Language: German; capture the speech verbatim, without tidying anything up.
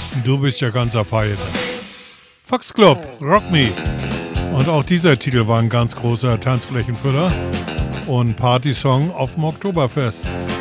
Du bist ja ganz erfeiert. Fox Club, Rock Me. Und auch dieser Titel war ein ganz großer Tanzflächenfüller und Partysong auf dem Oktoberfest.